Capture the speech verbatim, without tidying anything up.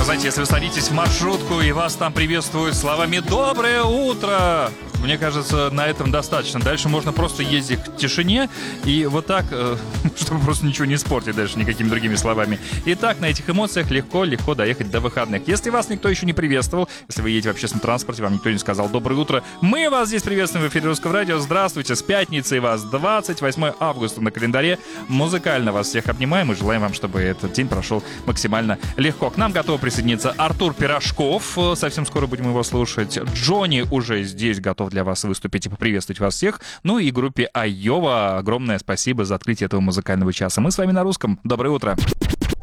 Знаете, если вы садитесь в маршрутку и вас там приветствуют словами «Доброе утро!», мне кажется, на этом достаточно. Дальше можно просто ездить в тишине и вот так, э, чтобы просто ничего не испортить дальше никакими другими словами. И так на этих эмоциях легко-легко доехать до выходных. Если вас никто еще не приветствовал, если вы едете в общественном транспорте, вам никто не сказал «Доброе утро», мы вас здесь приветствуем в эфире Русского радио. Здравствуйте, с пятницей вас, двадцать восьмое августа на календаре. Музыкально вас всех обнимаем и желаем вам, чтобы этот день прошел максимально легко. К нам готов присоединиться Артур Пирожков. Совсем скоро будем его слушать. Джонни уже здесь готов для вас выступить и поприветствовать вас всех. Ну и группе Айова огромное спасибо за открытие этого музыкального часа. Мы с вами на русском. Доброе утро.